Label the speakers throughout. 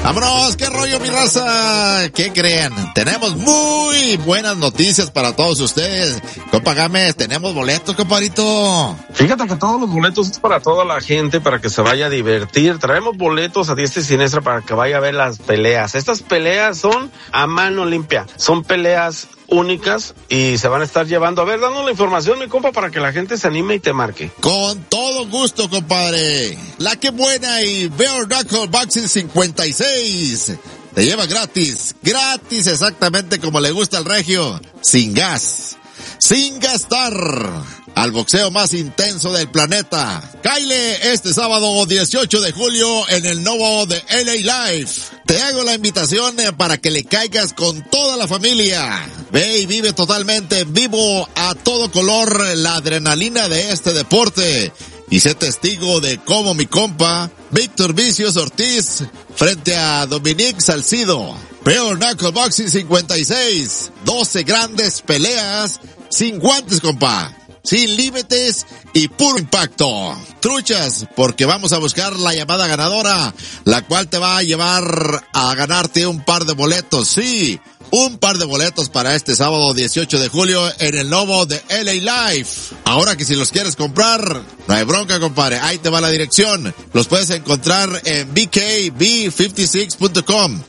Speaker 1: Vámonos, qué rollo, mi raza. ¿Qué creen? Tenemos muy buenas noticias para todos ustedes. Compa Gámez, tenemos boletos, compadrito.
Speaker 2: Fíjate que todos los boletos es para toda la gente, para que se vaya a divertir. Traemos boletos a diestra y siniestra para que vaya a ver las peleas. Estas peleas son a mano limpia. Son peleas únicas y se van a estar llevando. A ver, dando la información, mi compa, para que la gente se anime y te marque.
Speaker 1: Con todo gusto, compadre. La que buena y Bare Knuckle Boxing 56. Te lleva gratis exactamente como le gusta al regio. Sin gas, sin gastar. Al boxeo más intenso del planeta. Cáile este sábado 18 de julio en el Novo de LA Life. Te hago la invitación para que le caigas con toda la familia. Ve y vive totalmente en vivo, a todo color, la adrenalina de este deporte. Y sé testigo de cómo mi compa, Víctor Vicios Ortiz, frente a Dominique Salcido. Bare Knuckle Boxing 56. 12 grandes peleas sin guantes, compa. Sin límites y puro impacto. Truchas, porque vamos a buscar la llamada ganadora, la cual te va a llevar a ganarte un par de boletos. Sí, un par de boletos para este sábado 18 de julio en el Novo de LA Life. Ahora que si los quieres comprar, no hay bronca, compadre. Ahí te va la dirección. Los puedes encontrar en bkb56.com,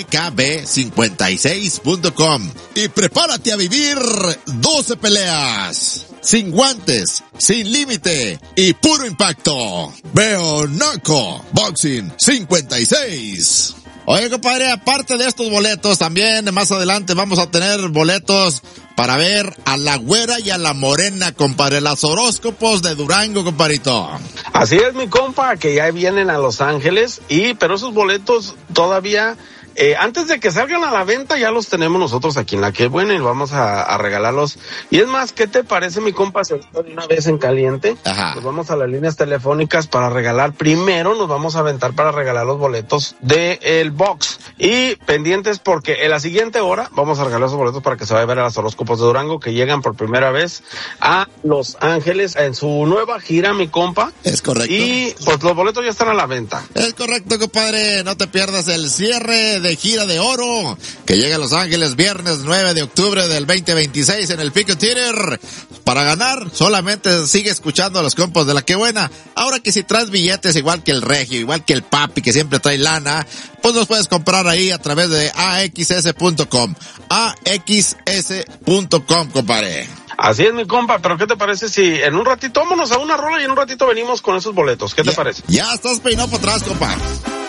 Speaker 1: bkb56.com. Y prepárate a vivir 12 peleas. Sin guantes, sin límite y puro impacto. Bare Knuckle Boxing 56. Oye, compadre, aparte de estos boletos, también más adelante vamos a tener boletos para ver a la güera y a la morena, compadre, las horóscopos de Durango, compadrito.
Speaker 2: Así es, mi compa, que ya vienen a Los Ángeles, pero esos boletos todavía... antes de que salgan a la venta ya los tenemos nosotros aquí en La Que Buena y vamos a regalarlos. Y es más, ¿qué te parece, mi compa? Se está de una vez en caliente.
Speaker 1: Ajá.
Speaker 2: Nos vamos a las líneas telefónicas para regalar. Primero nos vamos a aventar para regalar los boletos del box. Y pendientes porque en la siguiente hora vamos a regalar esos boletos para que se vaya a ver a las horóscopos de Durango que llegan por primera vez a Los Ángeles en su nueva gira, mi compa.
Speaker 1: Es correcto.
Speaker 2: Y pues los boletos ya están a la venta.
Speaker 1: Es correcto, compadre. No te pierdas el cierre de gira de oro que llega a Los Ángeles viernes 9 de octubre del 2026 en el Pico Theater. Para ganar solamente sigue escuchando a los compas de La Que Buena. Ahora que si traes billetes igual que el regio, igual que el papi que siempre trae lana, pues los puedes comprar ahí a través de axs.com. axs.com, compadre.
Speaker 2: Así es, mi compa, pero ¿qué te parece si en un ratito vámonos a una rola y en un ratito venimos con esos boletos? ¿Qué te parece?
Speaker 1: Ya estás peinado para atrás, compa.